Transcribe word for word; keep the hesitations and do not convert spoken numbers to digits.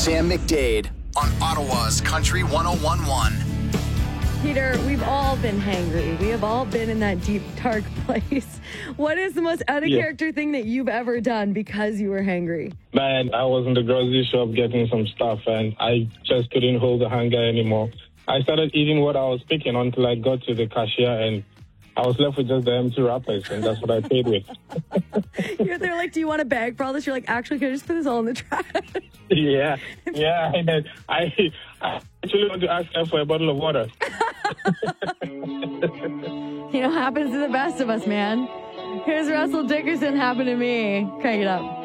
Sam McDade on Ottawa's Country one oh one point one. Peter, we've all been hangry. We have all been in that deep, dark place. What is the most out-of-character yeah. thing that you've ever done because you were hangry? Man, I was in the grocery shop getting some stuff, and I just couldn't hold the hunger anymore. I started eating what I was picking until I got to the cashier, and I was left with just the empty wrappers, and that's what I paid with. You're there like, do you want a bag for all this? You're like, actually, can I just put this all in the trash? Yeah, yeah. I, I, I actually want to ask her for a bottle of water. You know, happens to the best of us, man. Here's Russell Dickerson, Happened to Me. Crank it up.